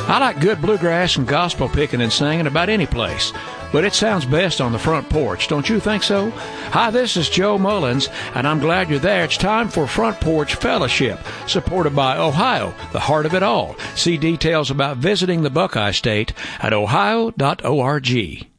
I like good bluegrass and gospel picking and singing about any place, but it sounds best on the front porch. Don't you think so? Hi, this is Joe Mullins, and I'm glad you're there. It's time for Front Porch Fellowship, supported by Ohio, the heart of it all. See details about visiting the Buckeye State at ohio.org.